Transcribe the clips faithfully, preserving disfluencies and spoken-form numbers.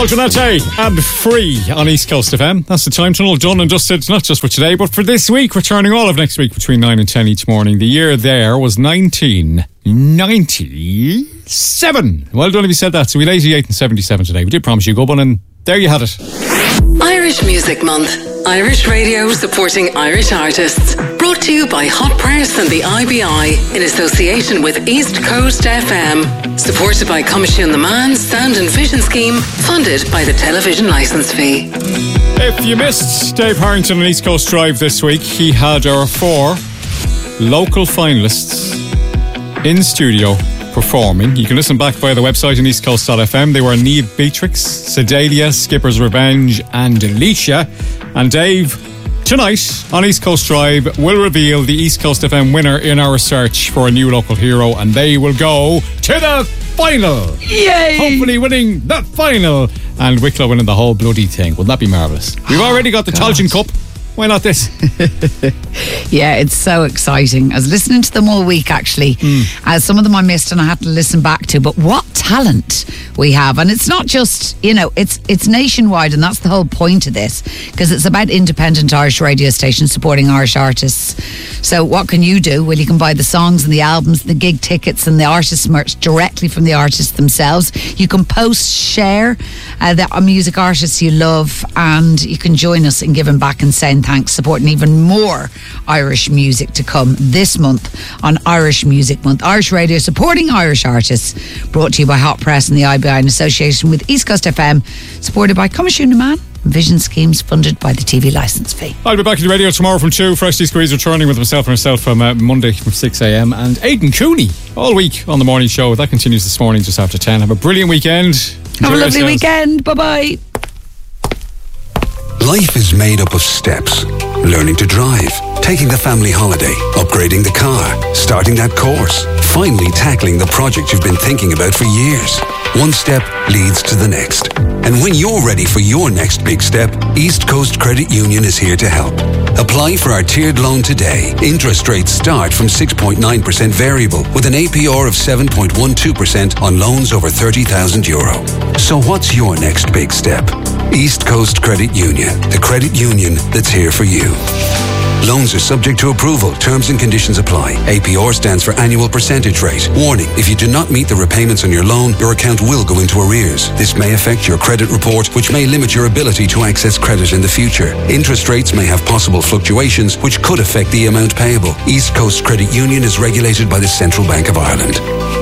Alternate and free on East Coast F M. That's the time tunnel done and dusted, not just for today, but for this week, returning all of next week between nine and ten each morning. The year there was nineteen ninety-seven. Well done if you said that. So we had eighty-eight and seventy-seven today. We did promise you a good one, and there you had it. Irish Music Month. Irish Radio supporting Irish artists. Brought to you by Hot Press and the I B I in association with East Coast F M. Supported by Commission the Man Sound and Vision Scheme. Funded by the television licence fee. If you missed Dave Harrington on East Coast Drive this week, he had our four local finalists in studio performing. You can listen back via the website on east coast dot f m. They were Niamh Beatrix, Sedalia, Skipper's Revenge and Alicia. And Dave, tonight on East Coast Drive, will reveal the East Coast F M winner in our search for a new local hero, and they will go to the final. Yay! Hopefully winning the final. And Wicklow winning the whole bloody thing. Wouldn't that be marvellous? We've already got the God. Tailteann Cup. Why not this? Yeah, it's so exciting. I was listening to them all week, actually. Mm. Uh, some of them I missed and I had to listen back to. But what talent we have. And it's not just, you know, it's it's nationwide, and that's the whole point of this, because it's about independent Irish radio stations supporting Irish artists. So what can you do? Well, you can buy the songs and the albums, the gig tickets and the artist merch directly from the artists themselves. You can post, share uh, the music artists you love, and you can join us in giving back and saying thanks, supporting even more Irish music to come this month on Irish Music Month. Irish Radio supporting Irish artists, brought to you by Hot Press and the I B I in association with East Coast F M, supported by Commission the Man, Vision Schemes, funded by the T V licence fee. I'll be back in the radio tomorrow from two. Freshly Squeezed returning with myself and herself from uh, Monday from six a.m. and Aidan Cooney all week on the morning show. That continues this morning just after ten. Have a brilliant weekend. Have a lovely weekend. Bye-bye. Life is made up of steps. Learning to drive, taking the family holiday, upgrading the car, starting that course, finally tackling the project you've been thinking about for years. One step leads to the next. And when you're ready for your next big step, East Coast Credit Union is here to help. Apply for our tiered loan today. Interest rates start from six point nine percent variable with an A P R of seven point one two percent on loans over thirty thousand euro. So what's your next big step? East Coast Credit Union, the credit union that's here for you. Loans are subject to approval. Terms and conditions apply. A P R stands for annual percentage rate. Warning, if you do not meet the repayments on your loan, your account will go into arrears. This may affect your credit report, which may limit your ability to access credit in the future. Interest rates may have possible fluctuations, which could affect the amount payable. East Coast Credit Union is regulated by the Central Bank of Ireland.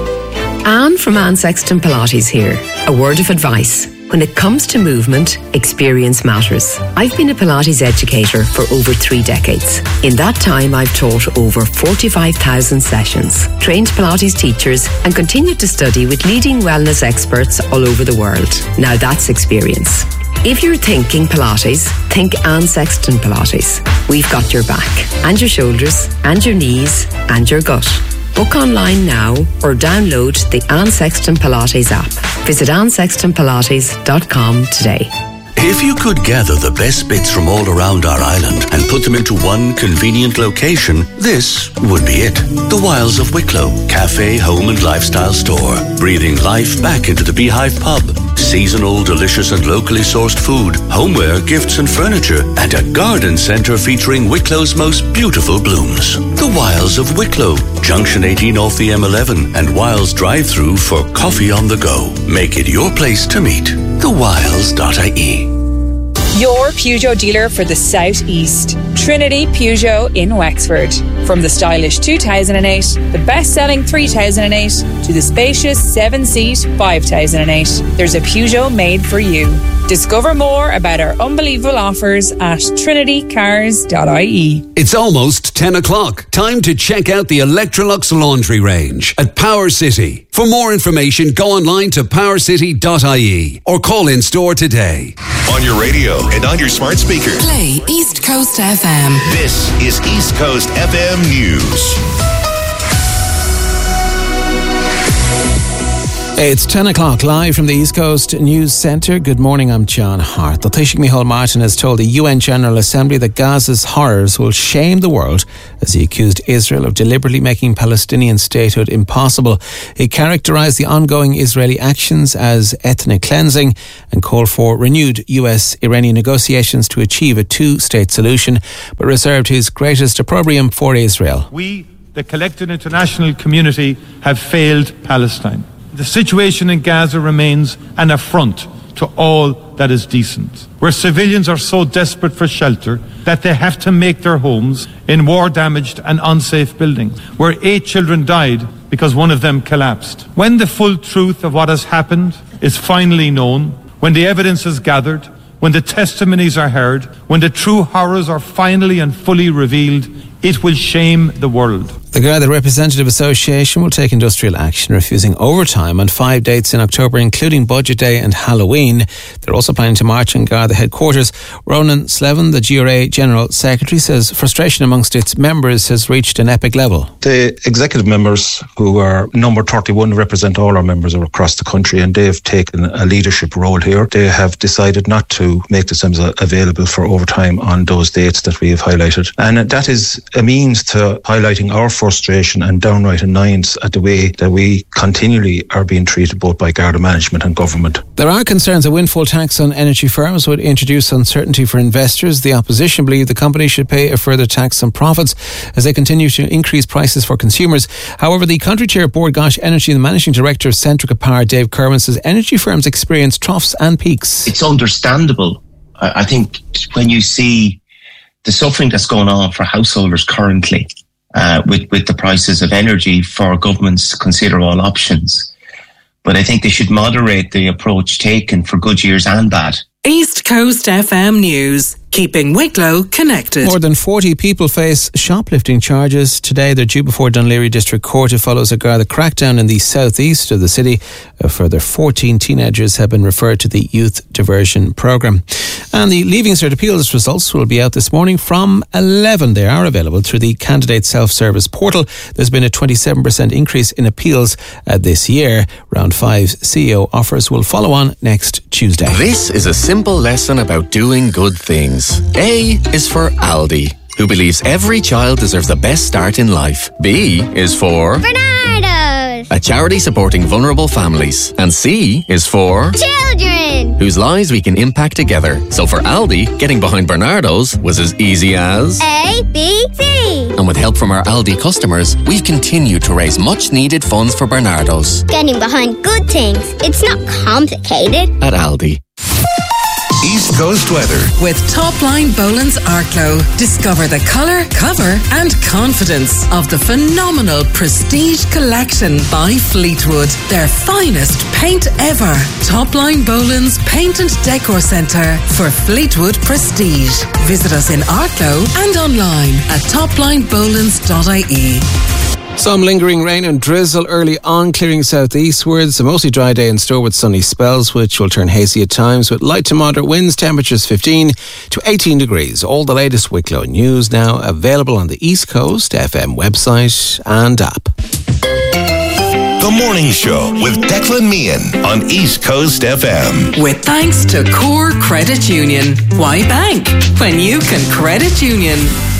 Anne from Anne Sexton Pilates here. A word of advice. When it comes to movement, experience matters. I've been a Pilates educator for over three decades. In that time, I've taught over forty-five thousand sessions, trained Pilates teachers, and continued to study with leading wellness experts all over the world. Now that's experience. If you're thinking Pilates, think Anne Sexton Pilates. We've got your back, and your shoulders, and your knees, and your gut. Book online now or download the Anne Sexton Pilates app. Visit anne sexton pilates dot com today. If you could gather the best bits from all around our island and put them into one convenient location, this would be it. The Wilds of Wicklow, cafe, home and lifestyle store. Breathing life back into the Beehive pub. Seasonal, delicious and locally sourced food, homeware, gifts and furniture, and a garden centre featuring Wicklow's most beautiful blooms. The Wilds of Wicklow, Junction eighteen off the M eleven and Wilds drive-through for coffee on the go. Make it your place to meet. the wilds dot I E. Your Peugeot dealer for the South East. Trinity Peugeot in Wexford. From the stylish two thousand eight, the best-selling three thousand eight, to the spacious seven-seat five thousand eight, there's a Peugeot made for you. Discover more about our unbelievable offers at trinity cars dot I E. It's almost ten o'clock. Time to check out the Electrolux laundry range at Power City. For more information, go online to power city dot I E or call in store today. On your radio and on your smart speaker. Play East Coast F M. This is East Coast F M News. It's ten o'clock live from the East Coast News Centre. Good morning, I'm John Hart. The Taoiseach Micheál Martin has told the U N General Assembly that Gaza's horrors will shame the world as he accused Israel of deliberately making Palestinian statehood impossible. He characterised the ongoing Israeli actions as ethnic cleansing and called for renewed U S-Iranian negotiations to achieve a two-state solution, but reserved his greatest opprobrium for Israel. We, the collected international community, have failed Palestine. The situation in Gaza remains an affront to all that is decent, where civilians are so desperate for shelter that they have to make their homes in war-damaged and unsafe buildings, where eight children died because one of them collapsed. When the full truth of what has happened is finally known, when the evidence is gathered, when the testimonies are heard, when the true horrors are finally and fully revealed, it will shame the world. The Garda Representative Association will take industrial action, refusing overtime on five dates in October, including Budget Day and Halloween. They're also planning to march in Garda headquarters. Ronan Slevin, the G R A General Secretary, says frustration amongst its members has reached an epic level. The executive members, who are number thirty-one, represent all our members across the country, and they've taken a leadership role here. They have decided not to make themselves available for overtime on those dates that we have highlighted. And that is a means to highlighting our frustration and downright annoyance at the way that we continually are being treated both by Garda management and government. There are concerns a windfall tax on energy firms would introduce uncertainty for investors. The opposition believe the company should pay a further tax on profits as they continue to increase prices for consumers. However, the country chair of Bord Gáis Energy and the managing director of Centrica Power, Dave Kerman, says energy firms experience troughs and peaks. It's understandable. I think when you see the suffering that's going on for householders currently, Uh, with, with the prices of energy, for governments to consider all options. But I think they should moderate the approach taken for good years and bad. East Coast F M News, keeping Wicklow connected. More than forty people face shoplifting charges today. They're due before Dún Laoghaire District Court. It follows a Garda crackdown in the southeast of the city. A further fourteen teenagers have been referred to the Youth Diversion Programme. And the Leaving Cert appeals results will be out this morning from eleven. They are available through the candidate self-service portal. There's been a twenty-seven percent increase in appeals uh, this year. Round five C E O offers will follow on next Tuesday. This is a simple lesson about doing good things. A is for Aldi, who believes every child deserves the best start in life. B is for Bernardo's, a charity supporting vulnerable families. And C is for children, whose lives we can impact together. So for Aldi, getting behind Bernardo's was as easy as A, B, C. And with help from our Aldi customers, we've continued to raise much needed funds for Bernardo's. Getting behind good things. It's not complicated. At Aldi. East Coast weather. With Topline Boland's Arklow, discover the colour, cover and confidence of the phenomenal Prestige Collection by Fleetwood. Their finest paint ever. Topline Boland's Paint and Decor Centre for Fleetwood Prestige. Visit us in Arklow and online at topline bolands dot I E. Some lingering rain and drizzle early on, clearing southeastwards. A mostly dry day in store with sunny spells, which will turn hazy at times, with light to moderate winds. Temperatures fifteen to eighteen degrees. All the latest Wicklow news now available on the East Coast F M website and app. The Morning Show with Declan Meehan on East Coast F M. With thanks to Core Credit Union. Why bank when you can credit union?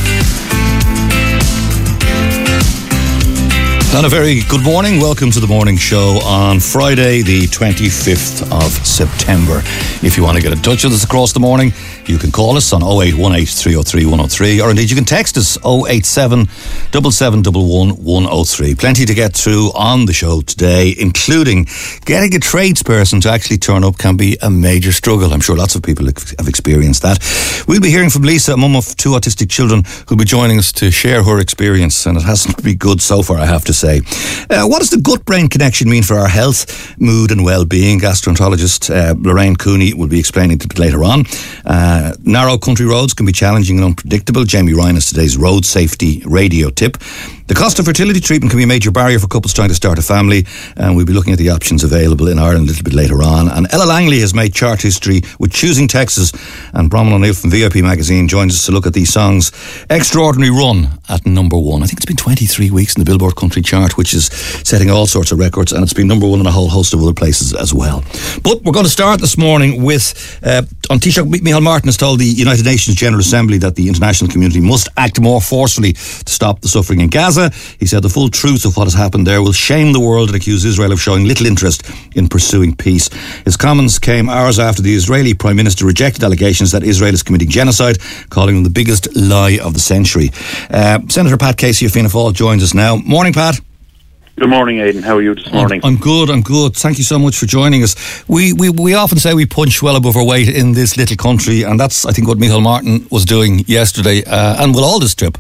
And a very good morning. Welcome to the morning show on Friday, the twenty-fifth of September. If you want to get in touch with us across the morning, you can call us on oh eight one eight, three oh three, one oh three, or indeed you can text us oh eight seven, seven seven one one, one oh three. Plenty to get through on the show today, including getting a tradesperson to actually turn up can be a major struggle. I'm sure lots of people have experienced that. We'll be hearing from Lisa, a mum of two autistic children, who'll be joining us to share her experience, and it hasn't been good so far, I have to say. Say. Uh, what does the gut-brain connection mean for our health, mood and well-being? Gastroenterologist uh, Lorraine Cooney will be explaining it a bit later on. Uh, narrow country roads can be challenging and unpredictable. Jamie Ryan is today's road safety radio tip. The cost of fertility treatment can be a major barrier for couples trying to start a family, and we'll be looking at the options available in Ireland a little bit later on. And Ella Langley has made chart history with Choosing Texas, and Bronwyn O'Neill from V I P Magazine joins us to look at these songs' extraordinary run at number one. I think it's been twenty-three weeks in the Billboard Country Chart, which is setting all sorts of records, and it's been number one in a whole host of other places as well. But we're going to start this morning with, uh, on Taoiseach Micheál Martin has told the United Nations General Assembly that the international community must act more forcefully to stop the suffering in Gaza. He said the full truth of what has happened there will shame the world and accuse Israel of showing little interest in pursuing peace. His comments came hours after the Israeli Prime Minister rejected allegations that Israel is committing genocide, calling them the biggest lie of the century. Uh, Senator Pat Casey of Fianna Fáil joins us now. Morning, Pat. Good morning, Aidan. How are you this morning? I'm, I'm good, I'm good. Thank you so much for joining us. We, we we often say we punch well above our weight in this little country, and that's, I think, what Micheál Martin was doing yesterday, uh, and with all this trip.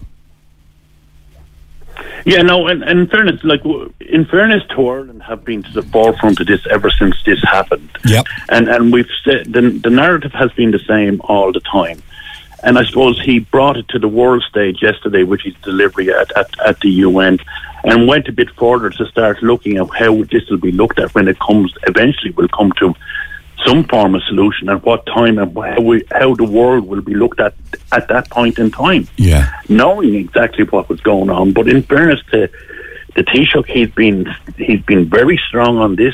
Yeah, no, and, and in fairness, like, in fairness to Ireland, have been to the forefront of this ever since this happened. Yep. And, and we've said, the, the narrative has been the same all the time. And I suppose he brought it to the world stage yesterday with his delivery at, at, at the U N, and went a bit further to start looking at how this will be looked at when it comes, eventually will come to some form of solution, and what time and how, we, how the world will be looked at at that point in time. Yeah. Knowing exactly what was going on. But in fairness to the Taoiseach, he's been, he's been very strong on this.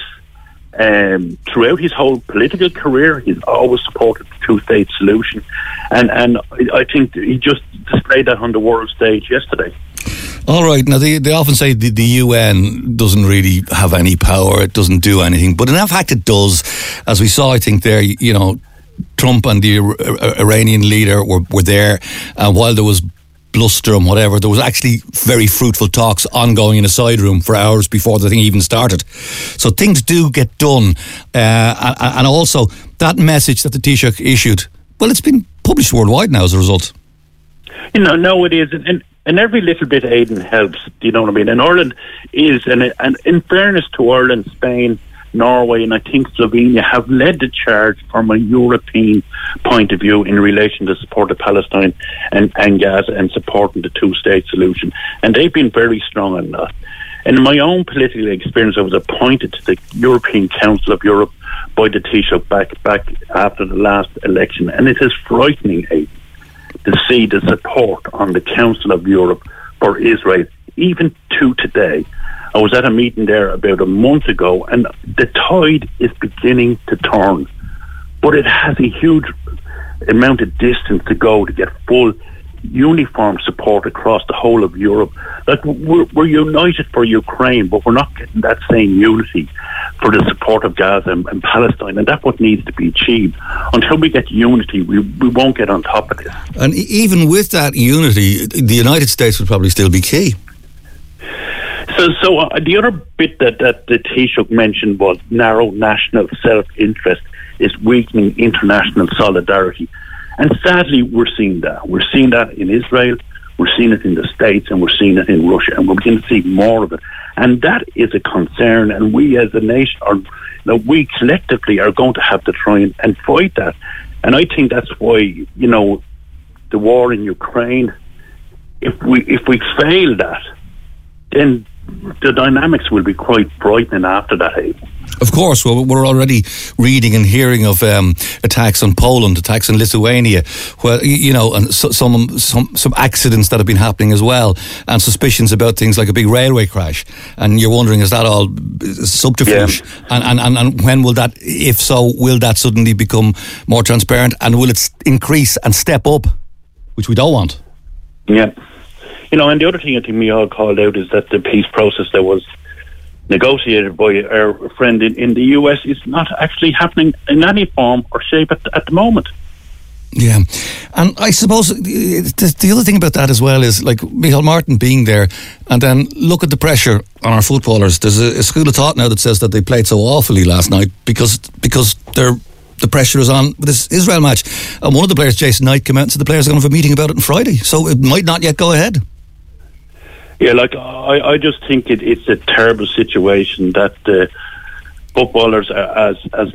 Um, throughout his whole political career, he's always supported the two-state solution, and and I think he just displayed that on the world stage yesterday. All right. Now, they, they often say the, the U N doesn't really have any power, it doesn't do anything, but in fact it does. As we saw, I think there, you know, Trump and the Iranian leader were, were there, and while there was bluster and whatever, there was actually very fruitful talks ongoing in a side room for hours before the thing even started. So things do get done, uh, and also that message that the Taoiseach issued, well, it's been published worldwide now as a result. You know, no, it is, and, and every little bit, Aidan, helps. Do you know what I mean? And Ireland is, and, and in fairness to Ireland, Spain, Norway, and I think Slovenia have led the charge from a European point of view in relation to support of Palestine and, and Gaza and supporting the two-state solution. And they've been very strong on that. And in my own political experience, I was appointed to the European Council of Europe by the Taoiseach back, back after the last election. And it is frightening, Aidan, to see the support on the Council of Europe for Israel, even to today. I was at a meeting there about a month ago, and the tide is beginning to turn. But it has a huge amount of distance to go to get full uniform support across the whole of Europe. Like, we're, we're united for Ukraine, but we're not getting that same unity for the support of Gaza and, and Palestine, and that's what needs to be achieved. Until we get unity, we, we won't get on top of this. And even with that unity, the United States would probably still be key. So, so uh, the other bit that, that the Taoiseach mentioned was narrow national self-interest is weakening international solidarity. And sadly, we're seeing that. We're seeing that in Israel, we're seeing it in the States, and we're seeing it in Russia, and we're beginning to see more of it. And that is a concern, and we as a nation, are, you know, we collectively are going to have to try and, and fight that. And I think that's why, you know, the war in Ukraine, if we if we fail that, then the dynamics will be quite frightening after that. Of course, well, we're already reading and hearing of um, attacks on Poland, attacks on Lithuania, well, you know, and so, some some some accidents that have been happening as well, and suspicions about things like a big railway crash. And you're wondering, is that all subterfuge? Yeah. And, and, and, and when will that, if so, will that suddenly become more transparent, and will it increase and step up, which we don't want? Yeah. You know, and the other thing I think we all called out is that the peace process that was negotiated by our friend in, in the U S is not actually happening in any form or shape at, at the moment. Yeah, and I suppose the, the other thing about that as well is, like, Micheál Martin being there, and then look at the pressure on our footballers. There's a, a school of thought now that says that they played so awfully last night because because they're the pressure is on with this Israel match. And one of the players, Jason Knight, came out and said the players are going to have a meeting about it on Friday, so it might not yet go ahead. Yeah, like, I, I just think it, it's a terrible situation that the footballers, are, as as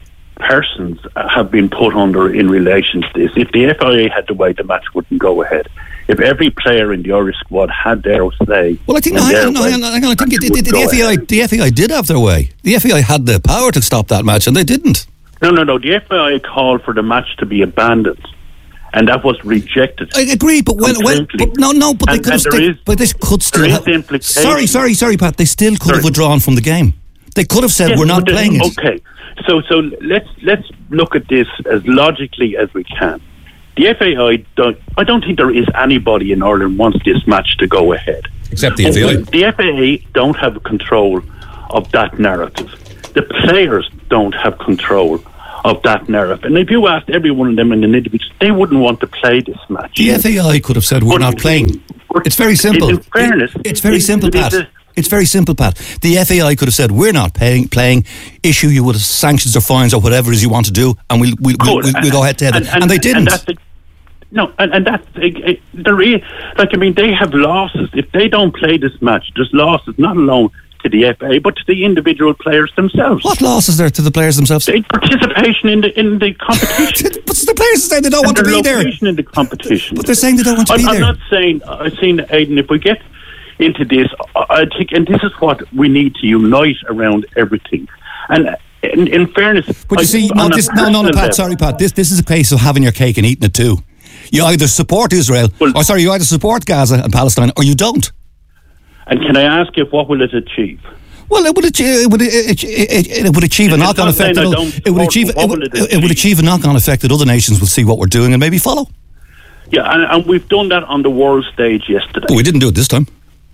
persons have been put under in relation to this. If the F I A had the way, the match wouldn't go ahead. If every player in the Irish squad had their say, well, I think no, hang on, no, hang on, hang on. I think it, it, the, the F A I, the F A I did have their way. The F A I had the power to stop that match, and they didn't. No, no, no. The F A I called for the match to be abandoned, and that was rejected. I agree, but when, when but no, no, but and, they could have. They, but they could still. Have, sorry, sorry, sorry, Pat. They still could sorry. have withdrawn from the game. They could have said yes, we're not playing it. Okay, so so let's let's look at this as logically as we can. The F A I don't. I don't think there is anybody in Ireland wants this match to go ahead, except the F A I. The F A A don't have control of that narrative. The players don't have control of that narrative. And if you asked every one of them in an individual, they wouldn't want to play this match. The F A I could have said we're but not playing. It's very simple. In fairness, it, it's very it, simple, it, Pat. A, it's very simple, Pat. The F A I could have said we're not paying, playing, issue you with sanctions or fines or whatever it is you want to do, and we'll we'll, we'll, we'll, we'll go ahead to head. And, and, and they didn't. And that's the, no, and, and that's it, it, there is, like I mean, they have losses if they don't play this match. There's losses, not alone to the F A A, but to the individual players themselves. What loss is there to the players themselves? The participation in the in the competition. But the players are saying they don't and want to be there. Location in the competition. But they're saying they don't want to I'm, be I'm there. I'm not saying. I've seen Aidan. If we get into this, I think, and this is what we need to unite around everything. And in, in fairness, but you I, see, no, this, no, no, no, Pat. Level, sorry, Pat. This this is a case of having your cake and eating it too. You either support Israel, well, or sorry, you either support Gaza and Palestine, or you don't. And can I ask you, what will it achieve? Well, it would achieve, it would, it, it, it would achieve a knock-on effect. That it would achieve it would, it, it would achieve a knock-on effect that other nations will see what we're doing and maybe follow. Yeah, and, and we've done that on the world stage yesterday. But we didn't do it this time.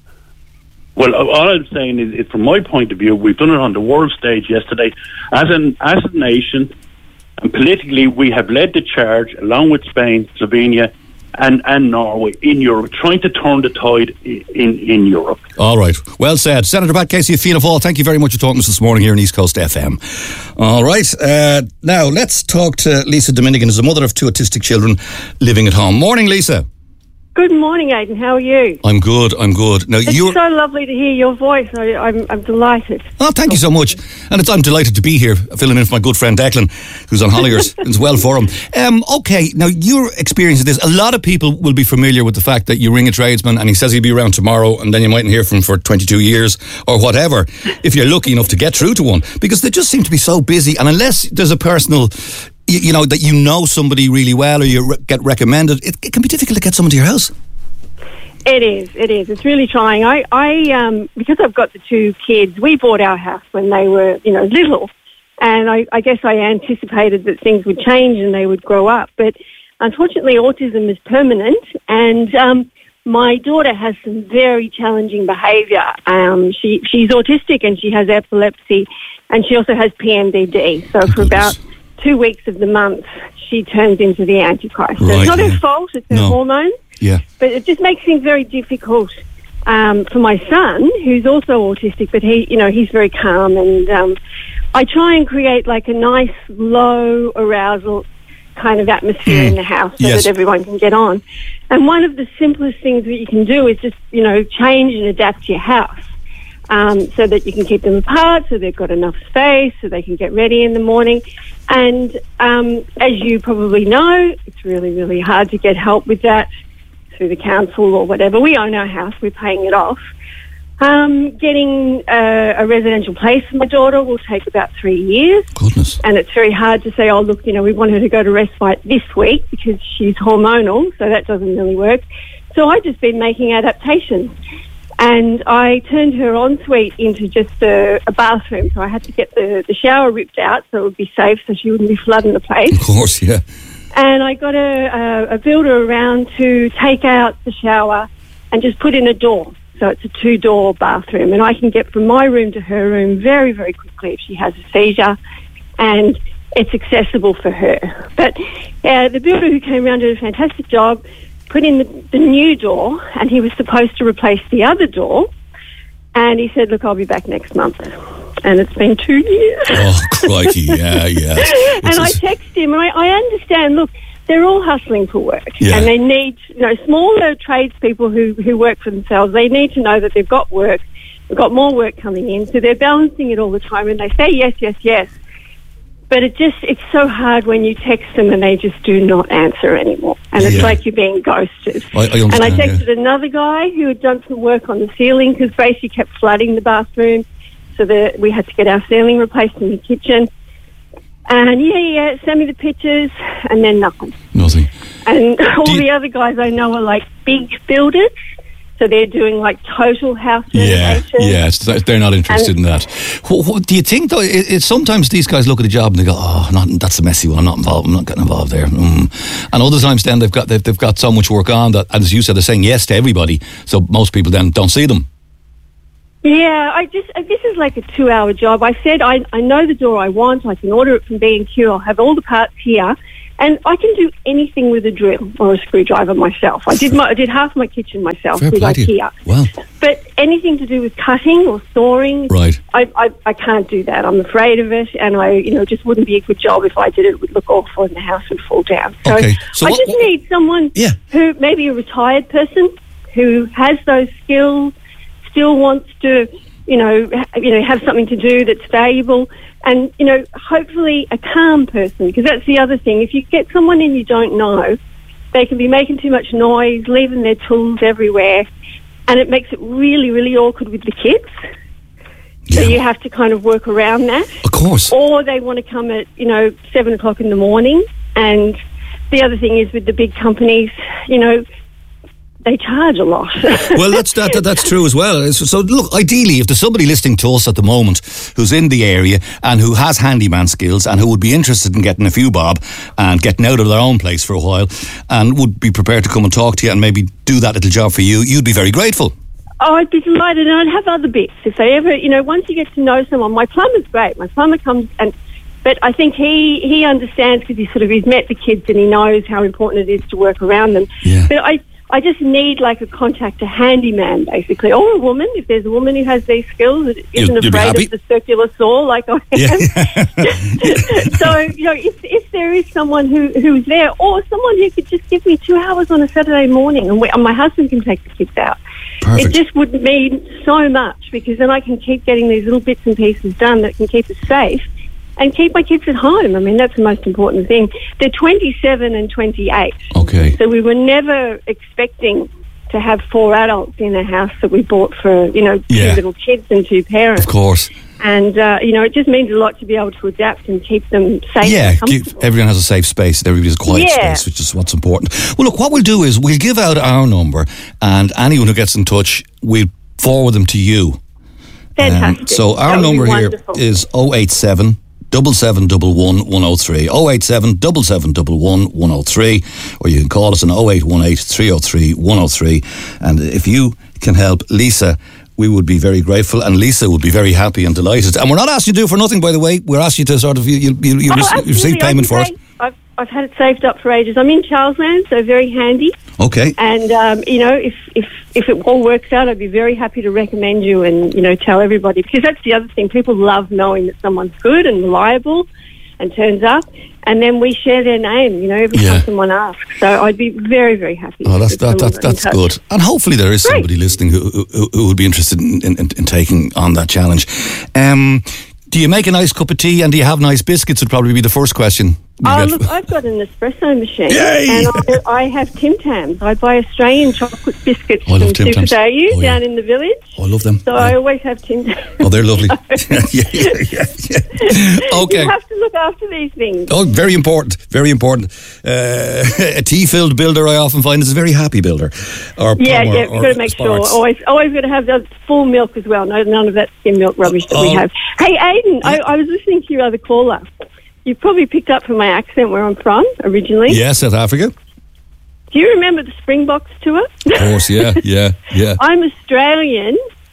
Well, all I'm saying is, is, from my point of view, we've done it on the world stage yesterday. As an as a nation, and politically, we have led the charge, along with Spain, Slovenia, and, and Norway in Europe, trying to turn the tide in, in Europe. All right. Well said. Senator Pat Casey of Fianna Fáil, thank you very much for talking to us this morning here on East Coast F M. All right. Uh, now, let's talk to Lisa Dominican, who's a mother of two autistic children living at home. Morning, Lisa. Good morning, Aidan. How are you? I'm good, I'm good. Now, it's you're so lovely to hear your voice. I, I'm, I'm delighted. Oh, thank you so much. And it's, I'm delighted to be here, filling in for my good friend Declan, who's on holidays. It's well for him. Um, okay, now your experience of this, a lot of people will be familiar with the fact that you ring a tradesman and he says he'll be around tomorrow, and then you mightn't hear from him for twenty-two years or whatever, if you're lucky enough to get through to one, because they just seem to be so busy. And unless there's a personal, you, you know, that you know somebody really well or you re- get recommended, it, it can be difficult to get someone to your house. It is, it is. It's really trying. I, I, um, because I've got the two kids, we bought our house when they were, you know, little. And I, I guess I anticipated that things would change and they would grow up. But unfortunately, autism is permanent. And um, my daughter has some very challenging behaviour. Um, she, she's autistic and she has epilepsy, and she also has P M D D. So for about two weeks of the month, she turns into the Antichrist. So right, it's not yeah. her fault, it's her no. hormones. Yeah. But it just makes things very difficult um, for my son, who's also autistic, but he, you know, he's very calm. And um, I try and create like a nice, low arousal kind of atmosphere mm. in the house so yes. that everyone can get on. And one of the simplest things that you can do is just, you know, change and adapt your house um, so that you can keep them apart, so they've got enough space, so they can get ready in the morning. And um, as you probably know, it's really, really hard to get help with that through the council or whatever. We own our house, we're paying it off. Um, getting uh, a residential place for my daughter will take about three years. Goodness. And it's very hard to say, oh, look, you know, we want her to go to respite this week because she's hormonal, so that doesn't really work. So I've just been making adaptations. And I turned her ensuite into just a, a bathroom, so I had to get the, the shower ripped out so it would be safe so she wouldn't be flooding the place. Of course, yeah. And I got a, a, a builder around to take out the shower and just put in a door. So it's a two-door bathroom. And I can get from my room to her room very, very quickly if she has a seizure. And it's accessible for her. But uh, the builder who came around did a fantastic job, put in the, the new door, and he was supposed to replace the other door. And he said, look, I'll be back next month. And it's been two years. Oh, crikey, yeah, yeah. and I texted him, and I, I understand, look, they're all hustling for work. Yeah. And they need, you know, smaller tradespeople who, who work for themselves, they need to know that they've got work, they've got more work coming in, so they're balancing it all the time, and they say yes, yes, yes. But it just, it's so hard when you text them and they just do not answer anymore. And it's Yeah. like you're being ghosted. I, I understand, and I yeah. texted another guy who had done some work on the ceiling because basically kept flooding the bathroom. So that we had to get our ceiling replaced in the kitchen. And yeah, yeah, send me the pictures, and then nothing. Nothing. And all the other guys I know are like big builders. So they're doing like total house Yeah, renovation. yeah, it's, they're not interested And- in that. What, what, do you think, though, it, it, sometimes these guys look at a job and they go, oh, not, that's a messy one, I'm not involved, I'm not getting involved there. Mm. And other times then they've got they've, they've got so much work on that, and as you said, they're saying yes to everybody, so most people then don't see them. Yeah, I just uh, this is like a two-hour job. I said I I know the door I want. I can order it from B and Q. I'll have all the parts here, and I can do anything with a drill or a screwdriver myself. I did my I did half my kitchen myself Fair with play to you. IKEA. Wow. But anything to do with cutting or sawing, Right. I, I I can't do that. I'm afraid of it, and I you know it just wouldn't be a good job if I did it. It would look awful, and the house would fall down. So, Okay, so I what- just need someone Yeah. who maybe a retired person who has those skills, still wants to. You know, ha- you know, have something to do that's valuable, and you know, hopefully a calm person, because that's the other thing. If you get someone in you don't know, they can be making too much noise, leaving their tools everywhere, and it makes it really, really awkward with the kids. So you have to kind of work around that. Of course. Or they want to come at you know seven o'clock in the morning, and the other thing is with the big companies, you know. They charge a lot. Well, that's that, that that's true as well. So, so look, ideally, if there's somebody listening to us at the moment who's in the area and who has handyman skills and who would be interested in getting a few bob and getting out of their own place for a while and would be prepared to come and talk to you and maybe do that little job for you, you'd be very grateful. Oh, I'd be delighted, and I'd have other bits if they ever, you know, once you get to know someone. My plumber's great. My plumber comes and, but I think he he understands because he sort of he's met the kids and he knows how important it is to work around them. Yeah. But I. I just need like a contact, a handyman, basically, or a woman. If there's a woman who has these skills that isn't You'd- you'd be afraid happy? of the circular saw like I am. Yeah. So, you know, if, if there is someone who, who's there, or someone who could just give me two hours on a Saturday morning, and, we, and my husband can take the kids out, Perfect. it just would mean so much, because then I can keep getting these little bits and pieces done that can keep us safe and keep my kids at home. I mean, that's the most important thing. They're twenty-seven and twenty-eight. Okay. So we were never expecting to have four adults in a house that we bought for, you know, Yeah. two little kids and two parents. Of course. And, uh, you know, it just means a lot to be able to adapt and keep them safe Yeah, and keep, comfortable. everyone has a safe space and everybody has a quiet Yeah. space, which is what's important. Well, look, what we'll do is we'll give out our number, and anyone who gets in touch, we'll forward them to you. Fantastic. Um, so our That would be number here wonderful. is oh eight seven, seven seven one one, one oh three. oh eight seven, seven seven one one, one oh three. Or you can call us on oh eight one eight, three oh three, one oh three. And if you can help Lisa, we would be very grateful, and Lisa would be very happy and delighted. And we're not asking you to do for nothing, by the way. We're asking you to sort of, you, you, you, you Oh, rec- absolutely. receive payment I for can it. say I've, I've had it saved up for ages. I'm in Charlesland, so very handy. Okay. And, um, you know, if, if, if it all works out, I'd be very happy to recommend you and, you know, tell everybody. Because that's the other thing. People love knowing that someone's good and reliable and turns up. And then we share their name, you know, every Yeah. time someone asks. So I'd be very, very happy. Oh, that's if that, someone that, got in that's touch. good. And hopefully there is Great. somebody listening who, who, who would be interested in, in, in taking on that challenge. Um, do you make a nice cup of tea, and do you have nice biscuits would probably be the first question. we Oh, get. look, I've got an espresso machine. Yay! And I, I have Tim Tams. I buy Australian chocolate biscuits Oh, I love from Tim Super Tams. Dayu Oh, yeah. down in the village. Oh, I love them. So I always have Tim Tams. Oh, they're lovely. yeah, yeah, yeah, yeah. Okay. You have to look after these things. Oh, very important, very important. Uh, a tea-filled builder, I often find, is a very happy builder. Or Yeah, or, yeah, or got to make sure. sparks. Always, always got to have the full milk as well. No, none of that skim milk rubbish that we Oh. have. Hey, Aidan, I, I was listening to your other caller. You've probably picked up from my accent where I'm from originally. Yeah, South Africa. Do you remember the Springboks tour? Of course, yeah, yeah, yeah. I'm Australian,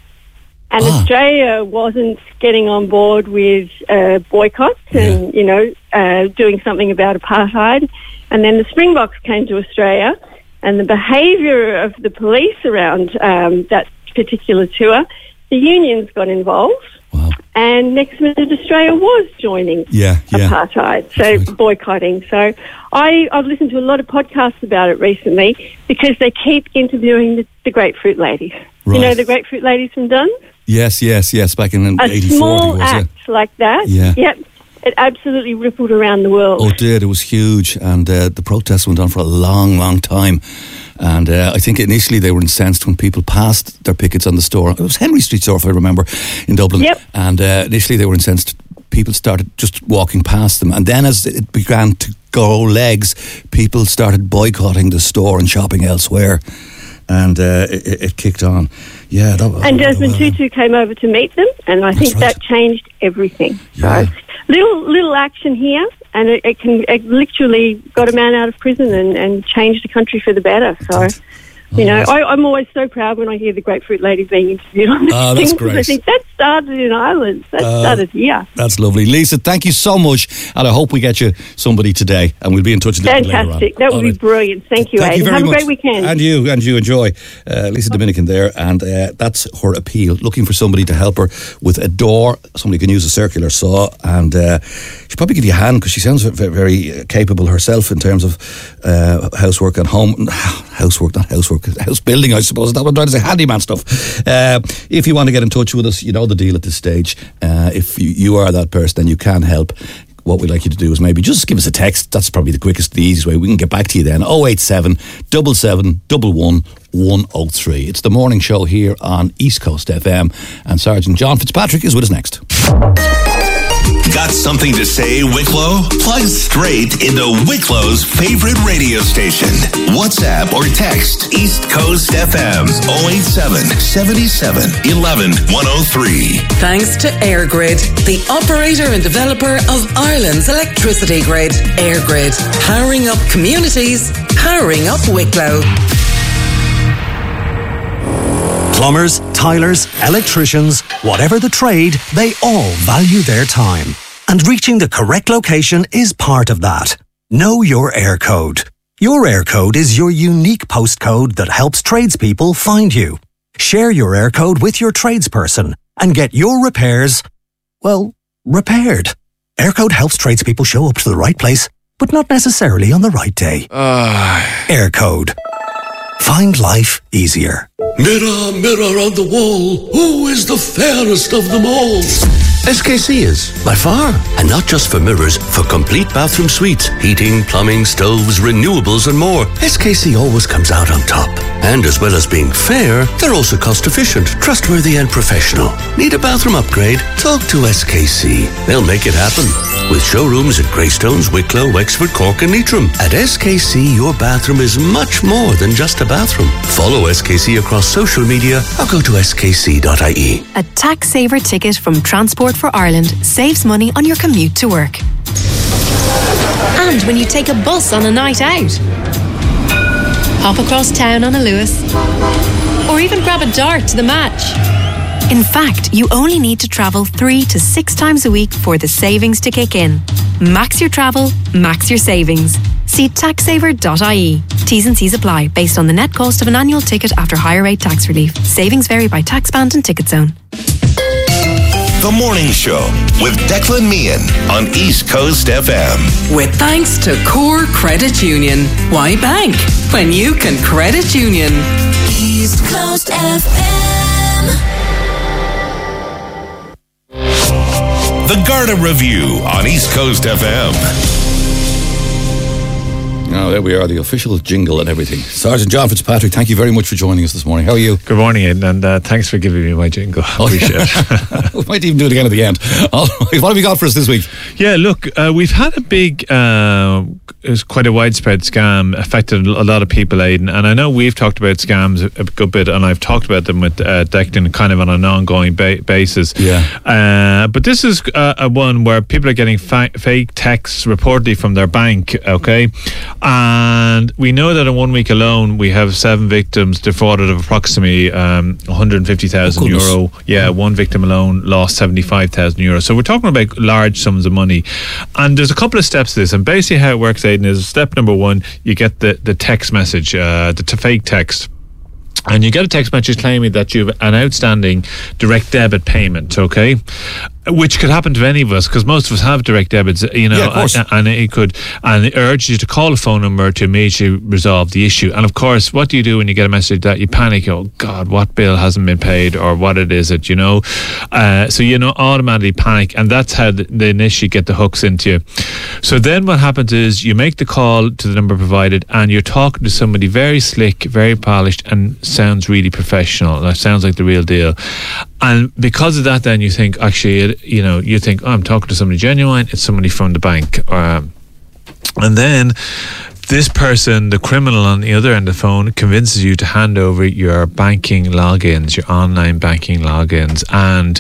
and Ah. Australia wasn't getting on board with uh, boycotts and, you know, uh, doing something about apartheid. And then the Springboks came to Australia, and the behaviour of the police around um, that particular tour, the unions got involved. Wow. And next minute, Australia was joining Yeah, yeah. apartheid, so boycotting. So I, I've listened to a lot of podcasts about it recently because they keep interviewing the, the grapefruit ladies. Right. You know the grapefruit ladies from Duns? Yes, yes, yes. Back in A eighty-four, small it was, yeah. act like that. Yeah. Yep. it absolutely rippled around the world. Oh, it did. It was huge. And uh, the protests went on for a long, long time. And uh, I think initially they were incensed when people passed their pickets on the store. It was Henry Street store, if I remember, in Dublin. Yep. And uh, initially they were incensed. People started just walking past them. And then as it began to go legs, people started boycotting the store and shopping elsewhere. And uh, it, it kicked on. Yeah. That, and that, Desmond that, Tutu came over to meet them, and I think right. that changed everything. Yeah. So little little action here, and it, it can it literally got a man out of prison and, and changed the country for the better. So. You know, I, I'm always so proud when I hear the Grapefruit Ladies being interviewed on this Oh, thing. that's because great. I think that started in Ireland. That Uh, started here. That's lovely. Lisa, thank you so much. And I hope we get you somebody today. And we'll be in touch a little bit later on. Fantastic. That would All be right. brilliant. Thank you, Thank you Aidan. very Have a much. great weekend. And you, and you enjoy. Uh, Lisa Dominican there, and uh, that's her appeal. Looking for somebody to help her with a door. Somebody can use a circular saw, and uh, she'll probably give you a hand because she sounds very, very capable herself in terms of uh, housework and home. Housework, not housework, house building, I suppose. That's what I'm trying to say, handyman stuff. Uh, if you want to get in touch with us, you know the deal at this stage. Uh, if you, you are that person, then you can help. What we'd like you to do is maybe just give us a text. That's probably the quickest, the easiest way. We can get back to you then. oh eight seven, seven seven one one, one oh three. It's the morning show here on East Coast F M, and Sergeant John Fitzpatrick is with us next. Got something to say, Wicklow? Plug straight into Wicklow's favorite radio station. WhatsApp or text East Coast F M oh eight seven, seven seven, one one, one oh three. Thanks to EirGrid, the operator and developer of Ireland's electricity grid. EirGrid, powering up communities, powering up Wicklow. Plumbers, tilers, electricians, whatever the trade, they all value their time. And reaching the correct location is part of that. Know your Eircode. Your Eircode is your unique postcode that helps tradespeople find you. Share your Eircode with your tradesperson and get your repairs, well, repaired. Eircode helps tradespeople show up to the right place, but not necessarily on the right day. Uh. Eircode. Find life easier. Mirror, mirror on the wall, who is the fairest of them all? S K C is, by far. And not just for mirrors, for complete bathroom suites, heating, plumbing, stoves, renewables and more. S K C always comes out on top. And as well as being fair, they're also cost efficient, trustworthy and professional. Need a bathroom upgrade? Talk to S K C. They'll make it happen. With showrooms at Greystones, Wicklow, Wexford, Cork and Leitrim. At S K C, your bathroom is much more than just a bathroom. Follow S K C across social media or go to s k c dot i e. A tax saver ticket from Transport for Ireland saves money on your commute to work. And when you take a bus on a night out. Hop across town on a Lewis. Or even grab a dart to the match. In fact, you only need to travel three to six times a week for the savings to kick in. Max your travel, max your savings. See tax saver dot i e. T's and C's apply based on the net cost of an annual ticket after higher rate tax relief. Savings vary by tax band and ticket zone. The Morning Show with Declan Meehan on East Coast F M. With thanks to Core Credit Union. Why bank when you can credit union? East Coast F M. The Garda Review on East Coast F M. Oh, there we are, the official jingle and everything. Sergeant John Fitzpatrick, thank you very much for joining us this morning. How are you? Good morning, Aidan, and uh, thanks for giving me my jingle. Oh, appreciate it. We might even do it again at the end. All right, what have you got for us this week? Yeah, look, uh, we've had a big, uh, it was quite a widespread scam, affected a lot of people, Aidan, and I know we've talked about scams a good bit, and I've talked about them with uh, Declan kind of on an ongoing ba- basis. Yeah. Uh, but this is uh, a one where people are getting fa- fake texts reportedly from their bank, okay? And we know that in one week alone, we have seven victims defrauded of approximately um, one hundred fifty thousand oh, euro. Yeah, one victim alone lost seventy-five thousand euro. So we're talking about large sums of money. And there's a couple of steps to this. And basically how it works, Aidan, is step number one, you get the, the text message, uh, the t- fake text. And you get a text message claiming that you have an outstanding direct debit payment, okay? which could happen to any of us, because most of us have direct debits, you know, Yeah, of course. and, and it could, and it urges you to call a phone number to immediately resolve the issue. And of course, what do you do when you get a message that you panic? Oh God, what bill hasn't been paid, or what it is it, you know? Uh, so you know, automatically panic, and that's how they initially get the hooks into you. So then what happens is you make the call to the number provided, and you're talking to somebody very slick, very polished, and sounds really professional. That sounds like the real deal. And because of that, then you think, actually, it, you know, you think, oh, I'm talking to somebody genuine. It's somebody from the bank. Um, and then this person, the criminal on the other end of the phone, convinces you to hand over your banking logins, your online banking logins, and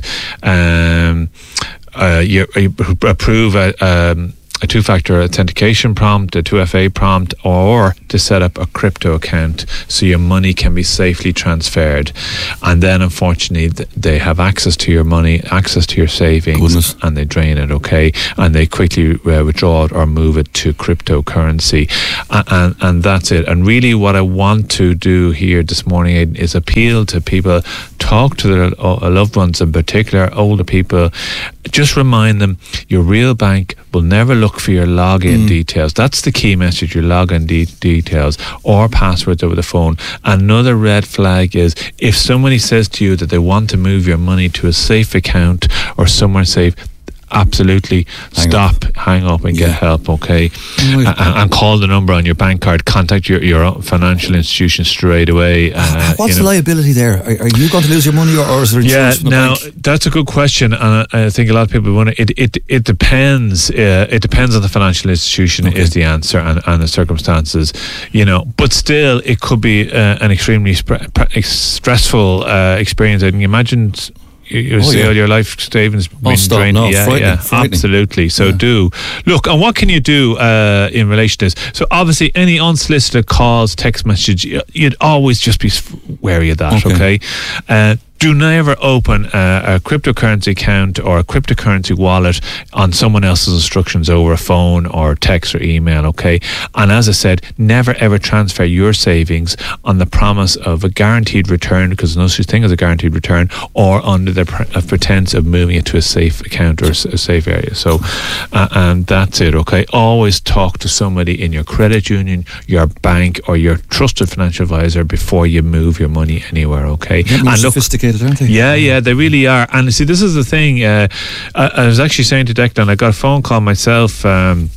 um, uh, you, you approve a, um, a two-factor authentication prompt, a two F A prompt, or to set up a crypto account so your money can be safely transferred. And then, unfortunately, th- they have access to your money, access to your savings, Goodness. and they drain it, okay? And they quickly uh, withdraw it or move it to cryptocurrency. And, and, and that's it. And really what I want to do here this morning, Aidan, is appeal to people, talk to their uh, loved ones, in particular, older people. Just remind them your real bank will never look for your login mm. details. That's the key message, your login de- details or passwords over the phone. Another red flag is if somebody says to you that they want to move your money to a safe account or somewhere safe, absolutely hang stop, up. hang up and yeah. get help, okay? Oh, and, and call the number on your bank card. Contact your, your financial institution straight away. Uh, What's you the know. liability there? Are, are you going to lose your money, or, or is there insurance? Yeah, from the now bank? that's a good question, and I, I think a lot of people want to. It it it depends. Uh, it depends on the financial institution. Okay. Is the answer, and, and the circumstances, you know. But still, it could be uh, an extremely sp- pre- stressful uh, experience. I can imagine. You, you oh, see yeah. all your life savings being stop, drained. no, yeah, frightening, yeah, frightening. absolutely. So yeah. do look, and what can you do uh, in relation to this? So obviously, any unsolicited calls, text message, you'd always just be wary of that. Okay, okay? Uh, do never open a, a cryptocurrency account or a cryptocurrency wallet on someone else's instructions over a phone or text or email, okay? And as I said, never ever transfer your savings on the promise of a guaranteed return, because there's no such thing as a guaranteed return, or under the pre- uh, pretense of moving it to a safe account or a safe area. So, uh, and that's it, okay? Always talk to somebody in your credit union, your bank, or your trusted financial advisor before you move your money anywhere, okay? They're more and look, sophisticated, aren't they? Yeah, yeah, they really are. And see, this is the thing. Uh, I, I was actually saying to Declan, I got a phone call myself um,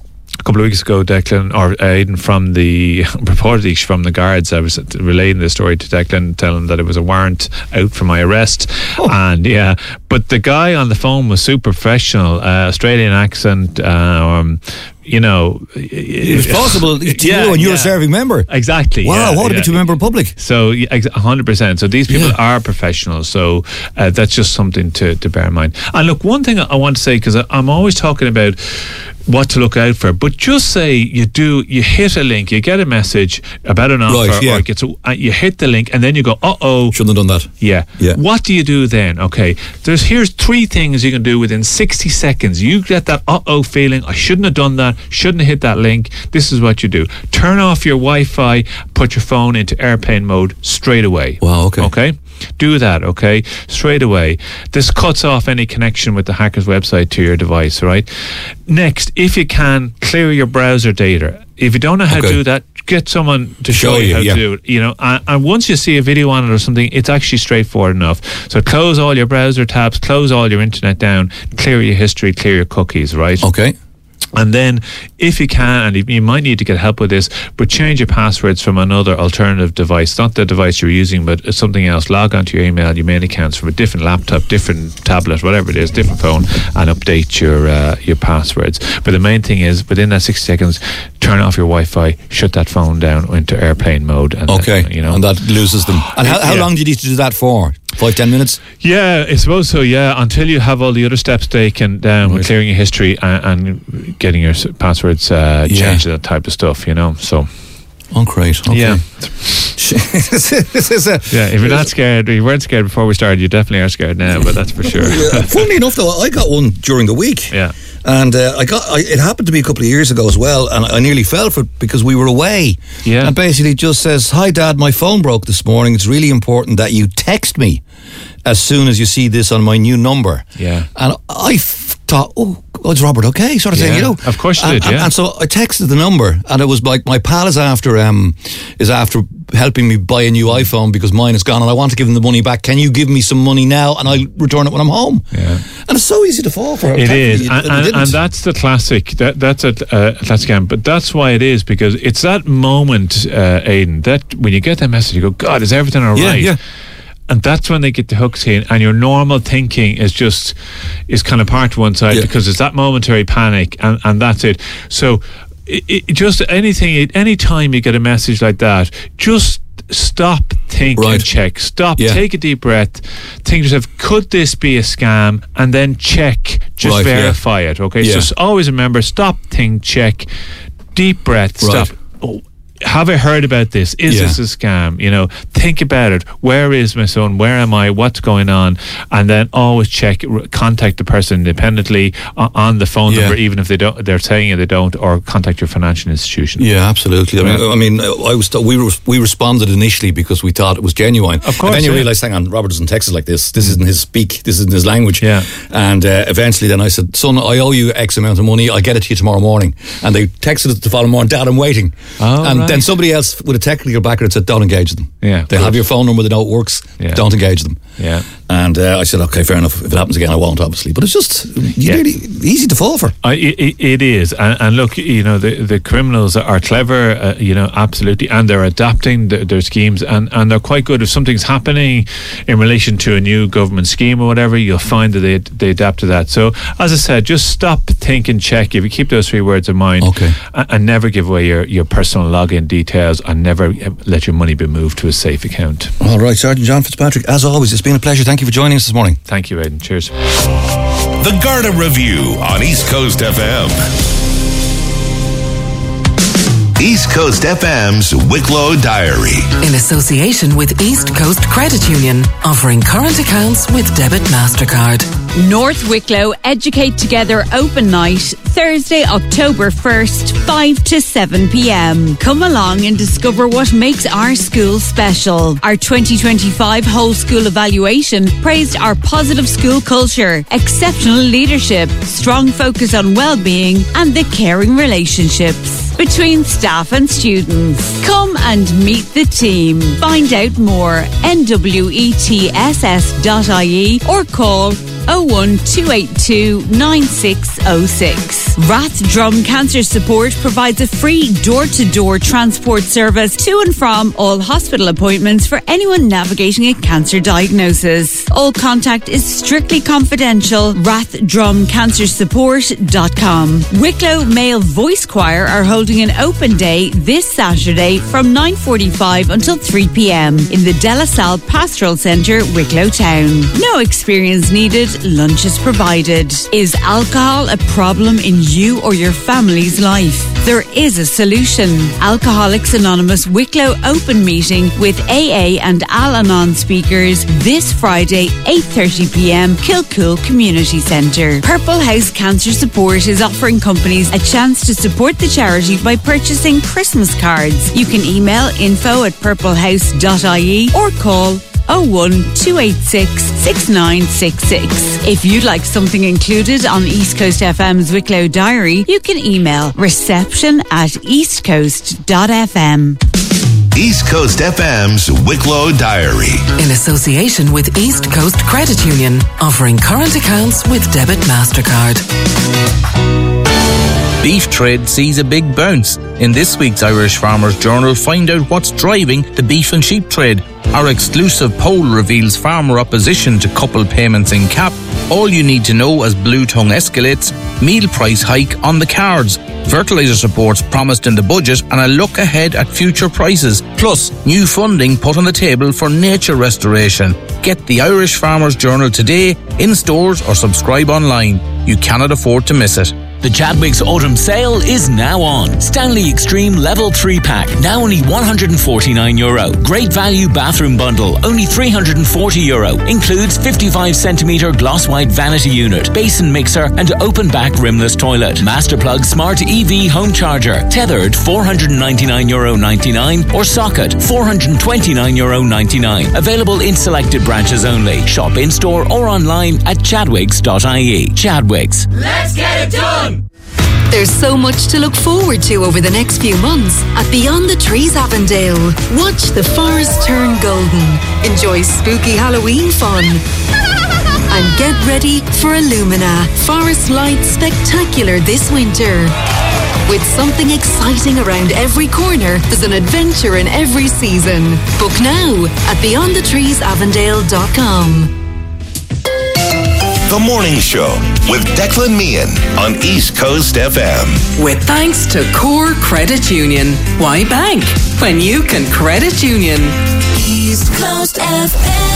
a couple of weeks ago, Declan, or Aidan, from the, reportedly from the guards. I was relaying the story to Declan, telling him that it was a warrant out for my arrest. Oh. And yeah, but the guy on the phone was super professional, uh, Australian accent, um, you know, it was possible to yeah, you and you're yeah. a serving member. Exactly. Wow, yeah, what a yeah. bit to member public. So one hundred percent. So these people yeah. are professionals. So uh, that's just something to, to bear in mind. And look, one thing I want to say, because I'm always talking about what to look out for, but just say you do, you hit a link, you get a message about an offer, right, yeah. or it gets a, uh, you hit the link, and then you go, uh oh, shouldn't have done that. Yeah. yeah. What do you do then? Okay, there's here's three things you can do within sixty seconds. You get that uh oh feeling, I shouldn't have done that, shouldn't have hit that link. This is what you do: turn off your Wi-Fi, put your phone into airplane mode straight away. Wow. Okay. Okay. Do that, okay, straight away. This cuts off any connection with the hacker's website to your device, right? Next, if you can, clear your browser data. If you don't know how okay. to do that, get someone to show, show you you how yeah. to do it. You know, and, and once you see a video on it or something, it's actually straightforward enough. So close all your browser tabs, close all your internet down, clear your history, clear your cookies, right? Okay. And then, if you can, and you might need to get help with this, but change your passwords from another alternative device, not the device you're using, but something else. Log onto your email, your mail accounts from a different laptop, different tablet, whatever it is, different phone, and update your uh, your passwords. But the main thing is, within that sixty seconds, turn off your Wi-Fi, shut that phone down into airplane mode. And okay, uh, you know, and that loses them. And how, how yeah. long do you need to do that for? Five, ten minutes? Yeah, I suppose so, yeah, until you have all the other steps taken down right. with clearing your history and, and getting your passwords uh, yeah. changed, that type of stuff, you know, so. Oh, great. Okay. Yeah. this is a, yeah, if you're not scared, or you weren't scared before we started, you definitely are scared now, but that's for sure. Yeah. Funnily enough, though, I got one during the week. Yeah. And uh, I got I, it happened to me a couple of years ago as well, and I nearly fell for it because we were away. Yeah. And basically just says, "Hi Dad, my phone broke this morning. It's really important that you text me as soon as you see this on my new number." Yeah. And I f- thought, oh, it's Robert okay? Sort of Yeah. thing, you know. Of course you and, did, yeah. And, and so I texted the number, and it was like, my pal is after um is after helping me buy a new iPhone because mine is gone, and I want to give him the money back. Can you give me some money now, and I'll return it when I'm home? Yeah. And it's so easy to fall for. It is, You- and, you and, didn't. and that's the classic. That that's a uh, that's scam, but that's why it is, because it's that moment, uh, Aidan, that when you get that message, you go, "God, is everything all Yeah, right?" yeah. And that's when they get the hooks in, and your normal thinking is just is kind of parked to one side because it's that momentary panic, and, and that's it. So, it, it, just anything, any time you get a message like that, just stop, think, and check. Stop, Yeah. take a deep breath, think to yourself, could this be a scam? And then check, just Right, yeah. verify it. Okay, Yeah. so s- always remember: stop, think, check, deep breath, Right. stop. Oh, have I heard about this? Is Yeah. this a scam? You know, think about it. Where is my son? Where am I? What's going on? And then always check, r- contact the person independently o- on the phone Yeah. number, even if they don't, they're saying they don't, or contact your financial institution. Yeah, absolutely. I mean, Yeah. I mean, I was we were, we responded initially because we thought it was genuine. Of course, and then you yeah. realise, hang on, Robert doesn't text us like this. This isn't his speak. This isn't his language. Yeah. And uh, eventually, then I said, "Son, I owe you X amount of money. I'll get it to you tomorrow morning." And they texted us the following morning, "Dad, I'm waiting." Oh, and right. then somebody else with a technical background said, "Don't engage them. Yeah, they good. have your phone number. They know it works. Yeah. Don't engage them." Yeah. And uh, I said, "Okay, fair enough. If it happens again, I won't, obviously." But it's just you really easy to fall for. I, it, it is, and, and look, you know, the, the criminals are clever, uh, you know, absolutely, and they're adapting their, their schemes, and, and they're quite good. If something's happening in relation to a new government scheme or whatever, you'll find that they they adapt to that. So, as I said, just stop, think, and check. If you keep those three words in mind, okay, and, and never give away your, your personal login details, and never let your money be moved to a safe account. All right, Sergeant John Fitzpatrick, as always, it's been a pleasure. Thank you for joining us this morning. Thank you, Aidan. Cheers. The Garda Review on East Coast F M. East Coast F M's Wicklow Diary. In association with East Coast Credit Union, offering current accounts with debit MasterCard. North Wicklow Educate Together Open Night, Thursday, October first, five to seven p.m. Come along and discover what makes our school special. Our twenty twenty-five whole school evaluation praised our positive school culture, exceptional leadership, strong focus on well-being, and the caring relationships between staff and students. Come and meet the team. Find out more, N W E T S S dot I E or call oh one two eight two nine six oh six. Rathdrum Cancer Support provides a free door-to-door transport service to and from all hospital appointments for anyone navigating a cancer diagnosis. All contact is strictly confidential. rathdrum cancer support dot com. Wicklow Male Voice Choir are holding an open day this Saturday from nine forty-five until three p.m. in the De La Salle Pastoral Centre, Wicklow Town. No experience needed. Lunch is provided. Is alcohol a problem in you or your family's life? There is a solution. Alcoholics Anonymous Wicklow Open Meeting with A A and Al-Anon speakers this Friday, eight thirty p.m. Kilcool Community Centre. Purple House Cancer Support is offering companies a chance to support the charity by purchasing Christmas cards. You can email info at purple house dot I E or call oh one two eight six six nine six six. If you'd like something included on East Coast F M's Wicklow Diary, you can email reception at east coast dot f m. East Coast F M's Wicklow Diary. In association with East Coast Credit Union, offering current accounts with debit MasterCard. Beef trade sees a big bounce. In this week's Irish Farmers Journal, find out what's driving the beef and sheep trade. Our exclusive poll reveals farmer opposition to coupled payments in C A P. All you need to know as blue tongue escalates, meal price hike on the cards, fertiliser supports promised in the budget, and a look ahead at future prices. Plus, new funding put on the table for nature restoration. Get the Irish Farmers Journal today, in stores or subscribe online. You cannot afford to miss it. The Chadwick's autumn sale is now on. Stanley Extreme Level three pack, now only one hundred forty-nine euro. Great value bathroom bundle, only three hundred forty euro. Includes fifty-five centimetre gloss white vanity unit, basin mixer and open back rimless toilet. Masterplug Smart E V home charger, tethered four hundred ninety-nine euro ninety-nine or socket four hundred twenty-nine euro ninety-nine. Available in selected branches only. Shop in store or online at chadwicks dot I E. Chadwick's. Let's get it done! There's so much to look forward to over the next few months at Beyond the Trees Avondale. Watch the forest turn golden, enjoy spooky Halloween fun, and get ready for Illumina Forest Lights Spectacular this winter. With something exciting around every corner, there's an adventure in every season. Book now at beyond the trees avondale dot com. The Morning Show with Declan Meehan on East Coast F M. With thanks to Core Credit Union. Why bank when you can credit union? East Coast F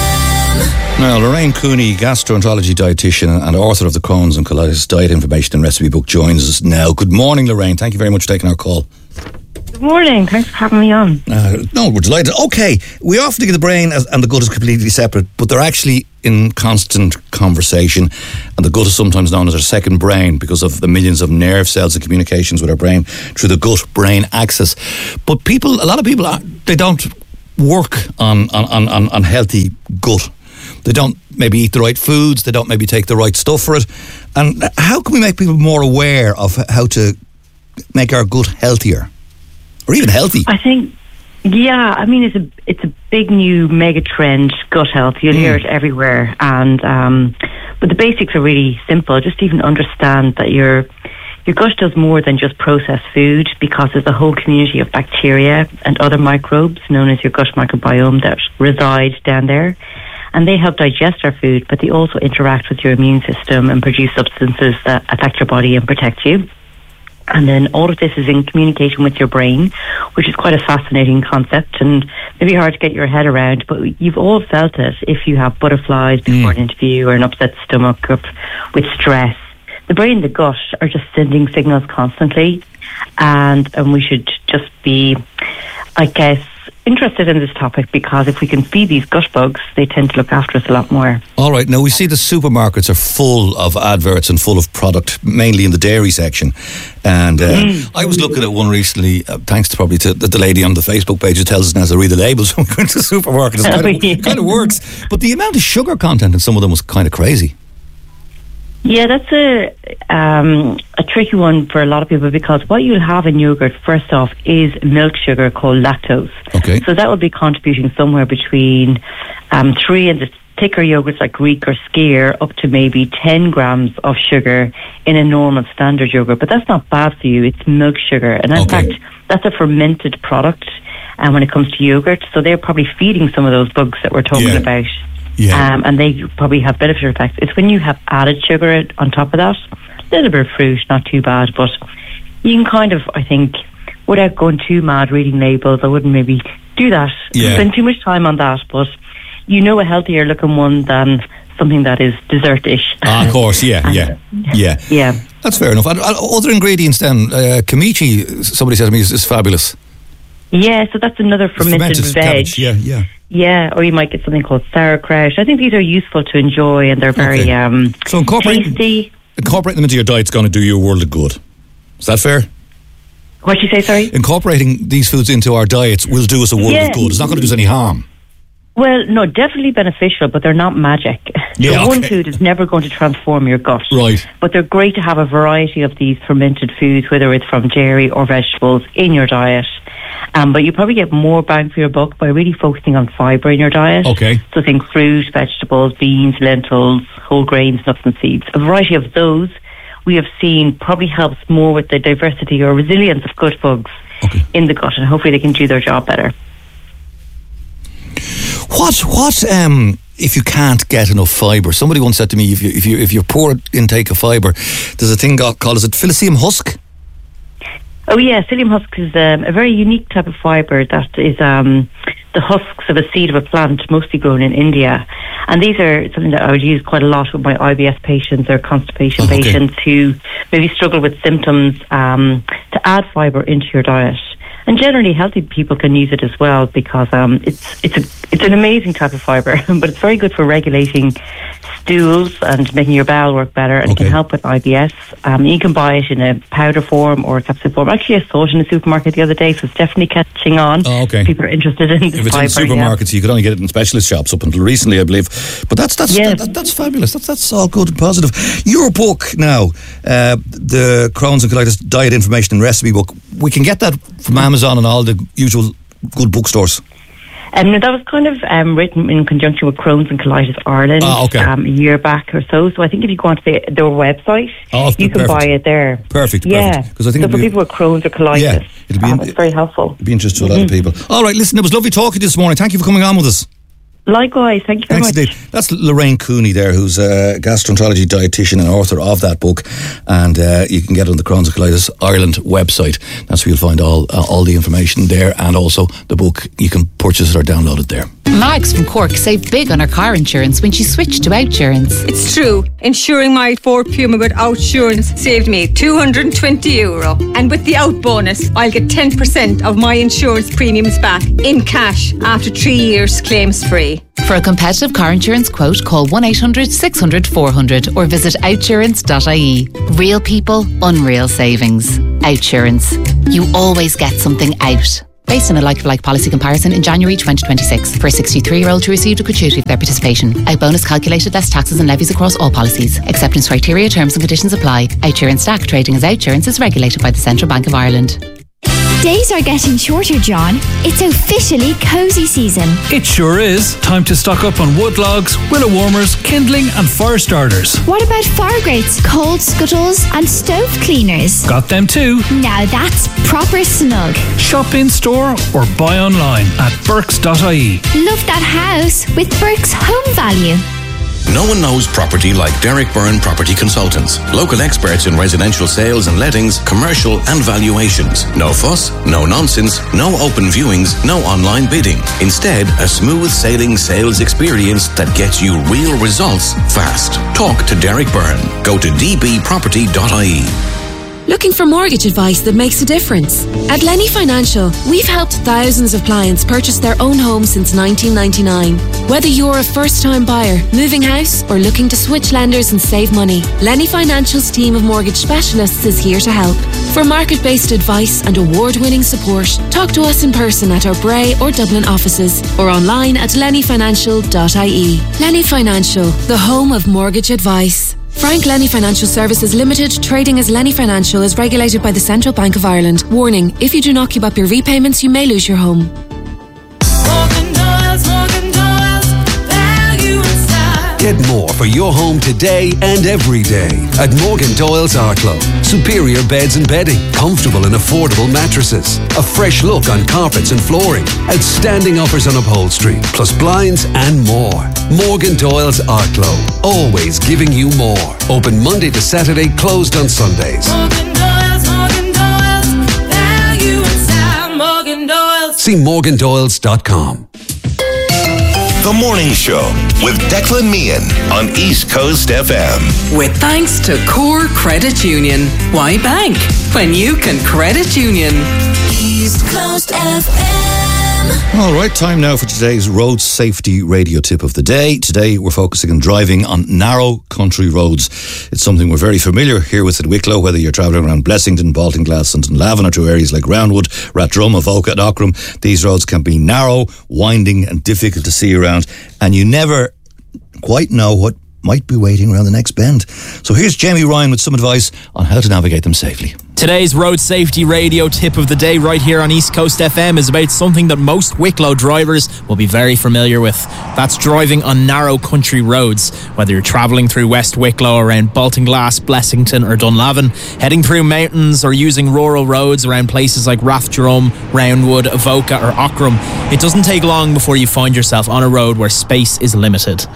M. Now, Lorraine Cooney, gastroenterology dietitian and author of the Crohn's and Colitis Diet Information and Recipe Book, joins us now. Good morning, Lorraine. Thank you very much for taking our call. Good morning. Thanks for having me on. Uh, no, we're delighted. Okay, we often think of the brain as, and the gut as completely separate, but they're actually in constant conversation, and the gut is sometimes known as our second brain because of the millions of nerve cells and communications with our brain through the gut-brain axis. But people, a lot of people, they don't work on, on, on, on healthy gut. They don't maybe eat the right foods, they don't maybe take the right stuff for it. And how can we make people more aware of how to make our gut healthier? Or even healthy? I think, yeah, I mean, it's a it's a big new mega trend, gut health. You'll mm. hear it everywhere. And um, but the basics are really simple. Just even understand that your your gut does more than just process food, because there's a whole community of bacteria and other microbes known as your gut microbiome that reside down there. And they help digest our food, but they also interact with your immune system and produce substances that affect your body and protect you. And then all of this is in communication with your brain, which is quite a fascinating concept and maybe hard to get your head around, but you've all felt it if you have butterflies before mm. an interview or an upset stomach or with stress. The brain and the gut are just sending signals constantly, and, and we should just be, I guess, interested in this topic, because if we can feed these gut bugs, they tend to look after us a lot more. All right, now we see the supermarkets are full of adverts and full of product, mainly in the dairy section. And uh, mm. I was looking at one recently, uh, thanks to probably to the, the lady on the Facebook page who tells us now to read the labels when we go into the supermarket. It kind, yeah. kind of works. But the amount of sugar content in some of them was kind of crazy. Yeah, that's a um, a tricky one for a lot of people, because what you'll have in yogurt, first off, is milk sugar called lactose. Okay. So that will be contributing somewhere between um, three and the thicker yogurts like Greek or Skyr up to maybe ten grams of sugar in a normal standard yogurt. But that's not bad for you. It's milk sugar. And in okay. fact, that's a fermented product um, when it comes to yogurt. So they're probably feeding some of those bugs that we're talking yeah. about. Yeah. Um, and they probably have beneficial effects. It's when you have added sugar on top of that, a little bit of fruit, not too bad, but you can kind of, I think, without going too mad reading labels, I wouldn't maybe do that. Yeah. Spend too much time on that, but you know a healthier looking one than something that is dessert-ish. Ah, of course, yeah, yeah, yeah. Yeah. That's fair enough. And other ingredients then, uh, kimchi, somebody said to me, is, is fabulous. Yeah, so that's another fermented, fermented veg. Cabbage, yeah, yeah. Yeah, or you might get something called sauerkraut. I think these are useful to enjoy, and they're very okay. um, so incorporating, tasty. Incorporating them into your diet's going to do you a world of good. Is that fair? What did you say, sorry? Incorporating these foods into our diets will do us a world yeah. of good. It's not going to do us any harm. Well, no, definitely beneficial, but they're not magic. Yeah, so okay. one food is never going to transform your gut. Right. But they're great to have a variety of these fermented foods, whether it's from dairy or vegetables, in your diet. Um, but you probably get more bang for your buck by really focusing on fibre in your diet. Okay. So think fruit, vegetables, beans, lentils, whole grains, nuts and seeds. A variety of those we have seen probably helps more with the diversity or resilience of gut bugs okay. in the gut, and hopefully they can do their job better. What, what, um, if you can't get enough fibre? Somebody once said to me, if you, if you, if you're poor intake of fibre, there's a thing called, is it Phylicium husk? Oh yeah, psyllium husk is um, a very unique type of fibre that is um, the husks of a seed of a plant, mostly grown in India. And these are something that I would use quite a lot with my I B S patients or constipation oh, okay. patients who maybe struggle with symptoms, um, to add fibre into your diet. And generally, healthy people can use it as well because um, it's it's a it's an amazing type of fibre, but it's very good for regulating stools and making your bowel work better, and okay. it can help with I B S. Um, you can buy it in a powder form or a capsule form. Actually, I saw it in a supermarket the other day, so it's definitely catching on. Oh, okay. People are interested in the If it's fibre, in supermarkets, yeah. you could only get it in specialist shops up until recently, I believe. But that's that's yeah. that, that, that's fabulous. That's that's all good and positive. Your book now, uh, the Crohn's and Colitis Diet Information and Recipe Book, we can get that from Amazon and all the usual good bookstores. Um, that was kind of um, written in conjunction with Crohn's and Colitis Ireland ah, okay. um, a year back or so. So I think if you go onto the, their website, oh, you can perfect. buy it there. Perfect. Yeah. Because I think so for be, people with Crohn's or Colitis, yeah, it'll be um, in, it's very helpful. It'll be interesting to mm-hmm. a lot of people. All right, listen, it was lovely talking to you this morning. Thank you for coming on with us. Likewise, thank you very Thanks much. Indeed. That's Lorraine Cooney there, who's a gastroenterology dietitian and author of that book, and uh, you can get it on the Crohn's and Colitis Ireland website. That's where you'll find all uh, all the information there, and also the book. You can purchase it or download it there. Margs from Cork saved big on her car insurance when she switched to Outsurance. It's true. Insuring my Ford Puma with Outsurance saved me two hundred twenty euro. And with the Out bonus, I'll get ten percent of my insurance premiums back in cash after three years claims free. For a competitive car insurance quote, call one eight hundred six hundred four hundred or visit outsurance dot I E. Real people, unreal savings. Outsurance. You always get something out. Based on a like-for-like policy comparison in January twenty twenty-six. For a sixty-three-year-old who received a gratuity for their participation. Out bonus calculated less taxes and levies across all policies. Acceptance criteria, terms and conditions apply. Outsurance Stack trading as Outsurance is regulated by the Central Bank of Ireland. Days are getting shorter, John. It's officially cosy season. It sure is. Time to stock up on wood logs, willow warmers, kindling and fire starters. What about fire grates, cold scuttles and stove cleaners? Got them too. Now that's proper snug. Shop in store or buy online at burks dot I E. Love that house with Burke's Home Value. No one knows property like Derek Byrne Property Consultants. Local experts in residential sales and lettings, commercial and valuations. No fuss, no nonsense, no open viewings, no online bidding. Instead, a smooth sailing sales experience that gets you real results fast. Talk to Derek Byrne. Go to d b property dot I E. Looking for mortgage advice that makes a difference? At Lenny Financial, we've helped thousands of clients purchase their own home since nineteen ninety-nine. Whether you're a first-time buyer, moving house, or looking to switch lenders and save money, Lenny Financial's team of mortgage specialists is here to help. For market-based advice and award-winning support, talk to us in person at our Bray or Dublin offices or online at lenny financial dot I E. Lenny Financial, the home of mortgage advice. Frank Lenny Financial Services Limited, trading as Lenny Financial, is regulated by the Central Bank of Ireland. Warning, if you do not keep up your repayments, you may lose your home. Get more for your home today and every day at Morgan Doyle's Arklow. Superior beds and bedding, comfortable and affordable mattresses, a fresh look on carpets and flooring, outstanding offers on upholstery, plus blinds and more. Morgan Doyle's Arklow, always giving you more. Open Monday to Saturday, closed on Sundays. Morgan Doyle's, Morgan Doyle's, value inside Morgan Doyle's. See morgan doyles dot com. The Morning Show with Declan Meehan on East Coast F M. With thanks to Core Credit Union. Why bank when you can credit union? East Coast F M. All right, time now for today's road safety radio tip of the day. Today we're focusing on driving on narrow country roads. It's something we're very familiar here with at Wicklow, whether you're travelling around Blessington, Baltinglass and Lavin, or to areas like Roundwood, Rathdrum, Avoca and Ockram. These roads can be narrow, winding and difficult to see around, and you never quite know what might be waiting around the next bend. So here's Jamie Ryan with some advice on how to navigate them safely. Today's road safety radio tip of the day right here on East Coast F M is about something that most Wicklow drivers will be very familiar with. That's driving on narrow country roads. Whether you're travelling through West Wicklow around Baltinglass, Blessington or Dunlavin, heading through mountains or using rural roads around places like Rathdrum, Roundwood, Avoca or Ockram, it doesn't take long before you find yourself on a road where space is limited.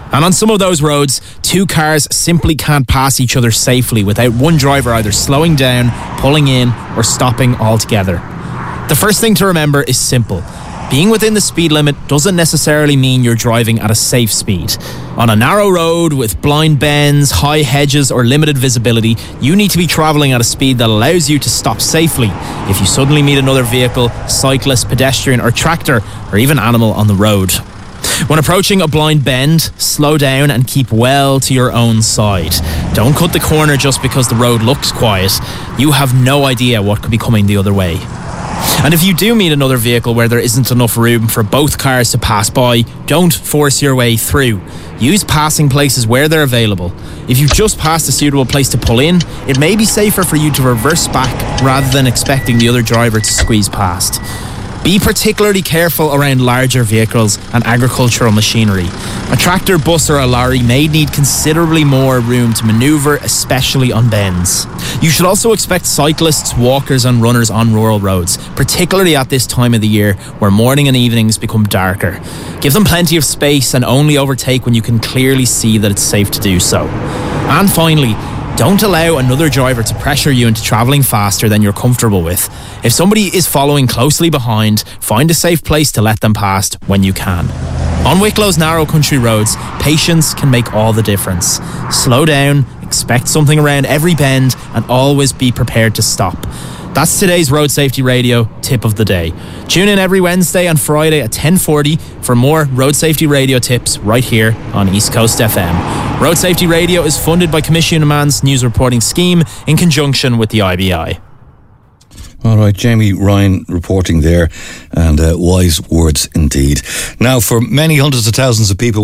And on some of those roads, two cars simply can't pass each other safely without one driver either slowing down, pulling in, or stopping altogether. The first thing to remember is simple. Being within the speed limit doesn't necessarily mean you're driving at a safe speed. On a narrow road with blind bends, high hedges, or limited visibility, you need to be travelling at a speed that allows you to stop safely if you suddenly meet another vehicle, cyclist, pedestrian, or tractor, or even animal on the road. When approaching a blind bend, slow down and keep well to your own side. Don't cut the corner just because the road looks quiet. You have no idea what could be coming the other way. And if you do meet another vehicle where there isn't enough room for both cars to pass by, don't force your way through. Use passing places where they're available. If you've just passed a suitable place to pull in, it may be safer for you to reverse back rather than expecting the other driver to squeeze past. Be particularly careful around larger vehicles and agricultural machinery. A tractor, bus, or a lorry may need considerably more room to manoeuvre, especially on bends. You should also expect cyclists, walkers, and runners on rural roads, particularly at this time of the year where morning and evenings become darker. Give them plenty of space and only overtake when you can clearly see that it's safe to do so. And finally, don't allow another driver to pressure you into travelling faster than you're comfortable with. If somebody is following closely behind, find a safe place to let them past when you can. On Wicklow's narrow country roads, patience can make all the difference. Slow down, expect something around every bend, and always be prepared to stop. That's today's Road Safety Radio tip of the day. Tune in every Wednesday and Friday at ten forty for more Road Safety Radio tips right here on East Coast F M. Road Safety Radio is funded by Commission Man's News Reporting Scheme in conjunction with the I B I. All right, Jamie Ryan reporting there, and uh, wise words indeed. Now, for many hundreds of thousands of people